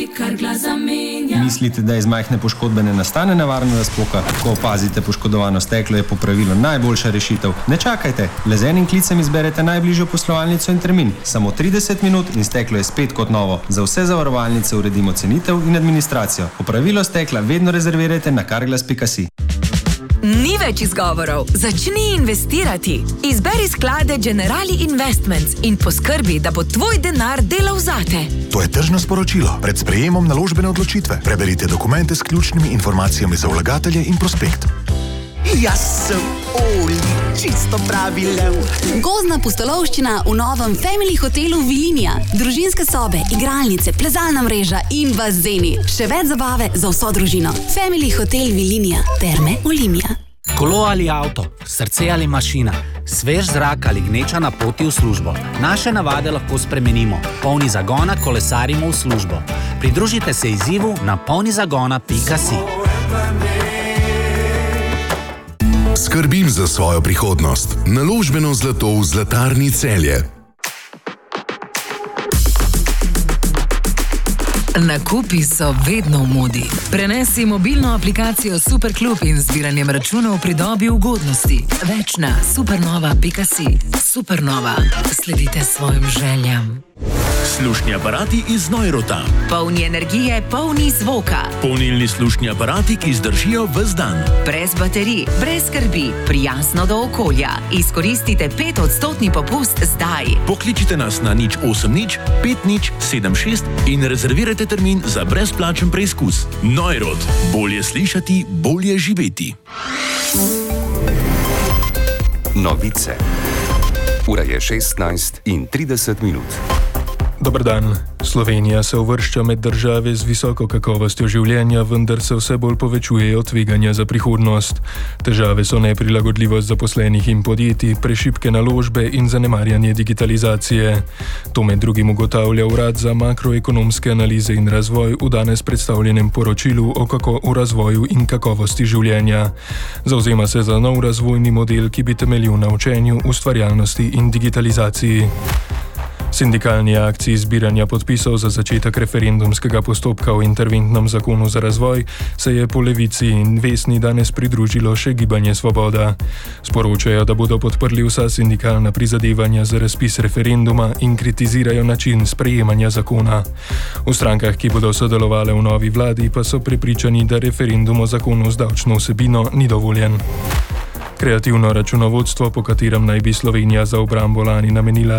Mislite, da iz majhne poškodbe ne nastane nevarna razpoka? Ko opazite poškodovano steklo, je po pravilu najboljša rešitev. Ne čakajte, le z enim klicem izberete najbližjo poslovalnico in termin. Samo 30 minut in steklo je spet kot novo. Za vse zavarovalnice uredimo cenitev in administracijo. Popravilo stekla vedno rezervirajte na carglass.si. Ni več izgovorov. Začni investirati. Izberi sklade Generali Investments in poskrbi, da bo tvoj denar delal zate. To je tržno sporočilo. Pred sprejemom naložbene odločitve preberite dokumente s ključnimi informacijami za vlagatelje in prospekt. Jaz sem Oli, čisto pravi lev. Gozdna pustolovščina v novem Family hotelu Vilinija. Družinske sobe, igralnice, plezalna mreža in bazeni. Še več zabave za vso družino. Family hotel Vilinija. Terme Olimija. Kolo ali avto, srce ali mašina, svež zrak ali gneča na poti v službo. Naše navade lahko spremenimo. Polni zagona kolesarimo v službo. Pridružite se izzivu na polnizagona.si. Skrbim za svojo prihodnost. Naložbeno zlato v Zlatarni Celje. Nakupi so vedno v modi. Prenesi mobilno aplikacijo Superklub in z zbiranjem računov pridobi ugodnosti. Več na supernova.si. Supernova. Sledite svojim željam. Slušni aparati iz Neurota. Polni energije, polni zvoka. Polnilni slušni aparati, ki zdržijo ves dan. Brez baterij, brez skrbi, prijazno do okolja. Izkoristite 5% popust zdaj. Pokličite nas na 080 5076 in rezervirajte termin za brezplačen preizkus. Neurot. Bolje slišati, bolje živeti. Novice. Ura je 16:30. Dober dan. Slovenija se uvršča med države z visoko kakovostjo življenja, vendar se vse bolj povečujejo tveganja za prihodnost. Težave so neprilagodljivost zaposlenih in podjetij, prešibke naložbe in zanemarjanje digitalizacije. To med drugim ugotavlja Urad za makroekonomske analize in razvoj v danes predstavljenem poročilu o razvoju in kakovosti življenja. Zavzema se za nov razvojni model, ki bi temeljil na učenju, ustvarjalnosti in digitalizaciji. Sindikalni akciji zbiranja podpisov za začetek referendumskega postopka o interventnem zakonu za razvoj se je po Levici in Vesni danes pridružilo še Gibanje Svoboda. Sporočajo, da bodo podprli vsa sindikalna prizadevanja za razpis referenduma in kritizirajo način sprejemanja zakona. V strankah, ki bodo sodelovale v novi vladi, pa so prepričani, da referendum o zakonu z davčno vsebino ni dovoljen. Kreativno računovodstvo, po katerem naj bi Slovenija za obrambo lani namenila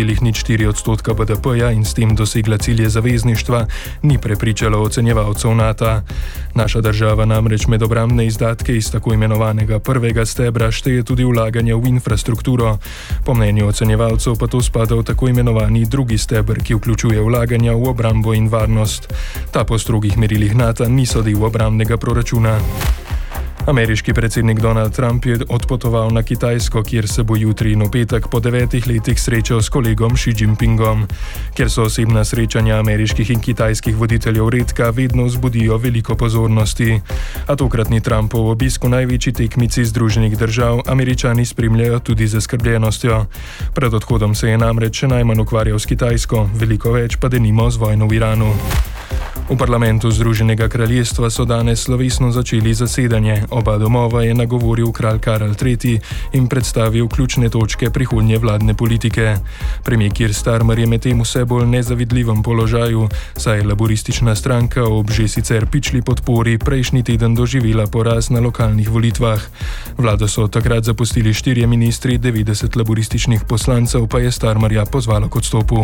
2,04% BDP-ja in s tem dosegla cilje zavezništva, ni prepričalo ocenjevalcev NATO. Naša država namreč med obrambne izdatke iz tako imenovanega prvega stebra šteje tudi vlaganja v infrastrukturo. Po mnenju ocenjevalcev pa to spada v tako imenovani drugi steber, ki vključuje vlaganja v obrambo in varnost. Ta po strogih merilih NATO niso del obrambnega proračuna. Ameriški predsednik Donald Trump je odpotoval na Kitajsko, kjer se bo jutri in v petek po 9 letih srečal s kolegom Xi Jinpingom. Ker so osebna srečanja ameriških in kitajskih voditeljev redka, vedno vzbudijo veliko pozornosti. A tokratni Trumpov obisk v največji tekmici Združenih držav Američani spremljajo tudi z zaskrbljenostjo. Pred odhodom se je namreč še najmanj ukvarjal s Kitajsko, veliko več pa denimo z vojno v Iranu. V parlamentu Združenega kraljestva so danes slovesno začeli zasedanje. Oba domova je nagovoril kralj Karel III. In predstavil ključne točke prihodnje vladne politike. Premier Keir Starmer je medtem vse bolj nezavidljivem položaju, saj je laboristična stranka ob že sicer pičli podpori prejšnji teden doživela poraz na lokalnih volitvah. Vlado so takrat zapustili 4 ministri, 90 laborističnih poslancev pa je Starmerja pozvalo k odstopu.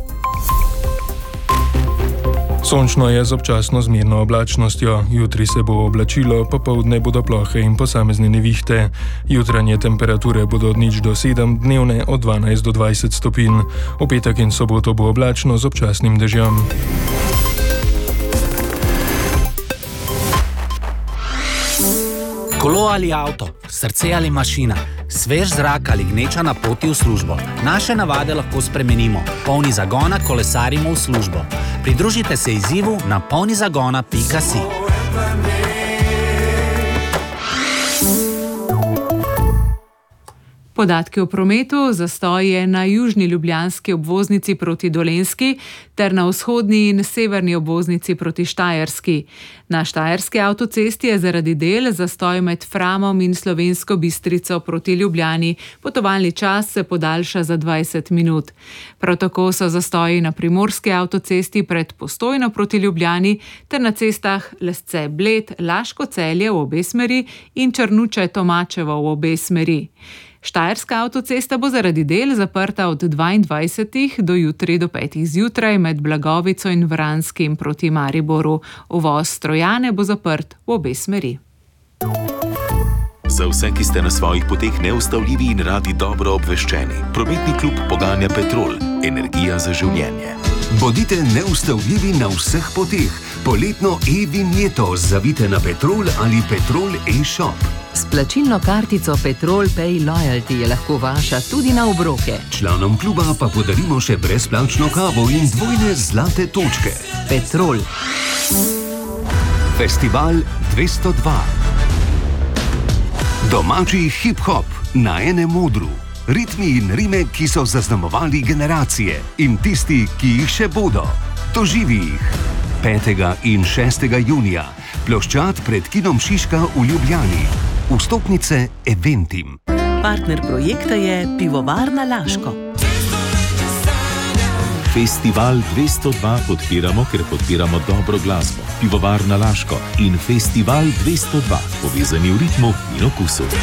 Sončno je z občasno zmerno oblačnostjo. Jutri se bo oblačilo, popoldne bodo plohe in posamezne nevihte. Jutranje temperature bodo od 0 do 7, dnevne od 12 do 20 stopinj. V petek in soboto bo oblačno z občasnim dežjem. Kolo ali avto, srce ali mašina, svež zrak ali gneča na poti v službo. Naše navade lahko spremenimo. Polni zagona kolesarimo v službo. Pridružite se izzivu na polnizagona.si. Po Podatki o prometu: zastoj je na južni ljubljanski obvoznici proti Dolenjski ter na vzhodni in severni obvoznici proti Štajerski. Na Štajerski avtocesti je zaradi del zastoj med Framom in Slovensko Bistrico proti Ljubljani. Potovalni čas se podaljša za 20 minut. Prav tako so zastoji na Primorski avtocesti pred Postojno proti Ljubljani ter na cestah Lesce-Bled, Laško-Celje v obe smeri in Črnuče-Tomačevo v obe smeri. Štajerska avtocesta bo zaradi del zaprta od 22. do jutri do 5. zjutraj med Blagovico in Vranskim proti Mariboru. Uvoz Trojane bo zaprt v obe smeri. Za vse, ki ste na svojih poteh neustavljivi in radi dobro obveščeni, prometni klub poganja Petrol, energija za življenje. Bodite neustavljivi na vseh poteh. Poletno e-vinjeto zavite na Petrol ali Petrol e-shop. S plačilno kartico Petrol Pay Loyalty je lahko vaša tudi na obroke. Članom kluba pa podarimo še brezplačno kavo in dvojne zlate točke. Petrol. Festival 202. Domači hip-hop na enem odru. Ritmi in rime, ki so zaznamovali generacije in tisti, ki jih še bodo. Doživi jih. 5. in 6. junija. Ploščad pred kinom Šiška v Ljubljani. Vstopnice Eventim. Partner projekta je Pivovarna Laško. Festival 202 podpiramo, ker podpiramo dobro glasbo. Pivovarna Laško in Festival 202, povezani v ritmu in okusu.